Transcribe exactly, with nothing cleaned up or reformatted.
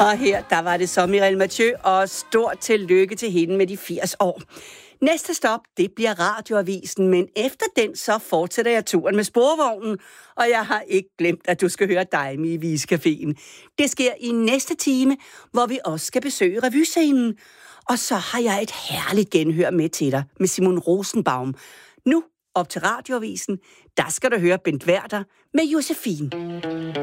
Og her, der var det så Mireille Mathieu, og stort tillykke til hende med de firs år. Næste stop, det bliver Radioavisen, men efter den så fortsætter jeg turen med sporvognen, og jeg har ikke glemt, at du skal høre Daimi i Viscaféen. Det sker i næste time, hvor vi også skal besøge revyscenen. Og så har jeg et herligt genhør med til dig med Simon Rosenbaum. Nu op til Radioavisen, der skal du høre Bent Werther med Josefine.